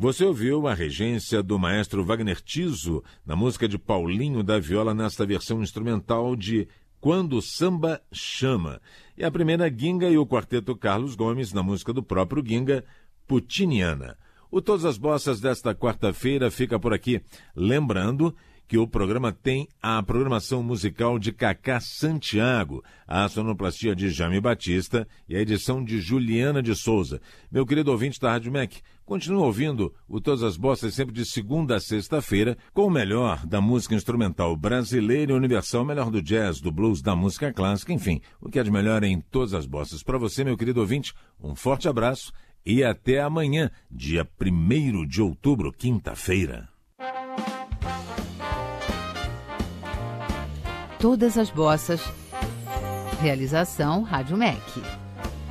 Você ouviu a regência do maestro Wagner Tiso na música de Paulinho da Viola nesta versão instrumental de Quando o Samba Chama. E a primeira Ginga e o quarteto Carlos Gomes na música do próprio Ginga, Putiniana. O Todas as Bossas desta quarta-feira fica por aqui. Lembrando que o programa tem a programação musical de Cacá Santiago, a sonoplastia de Jaime Batista e a edição de Juliana de Souza. Meu querido ouvinte da Rádio MEC, continue ouvindo o Todas as Bossas sempre de segunda a sexta-feira com o melhor da música instrumental brasileira e universal, o melhor do jazz, do blues, da música clássica, enfim, o que é de melhor em Todas as Bossas. Para você, meu querido ouvinte, um forte abraço e até amanhã, dia 1º de outubro, quinta-feira. Todas as Bossas. Realização Rádio MEC.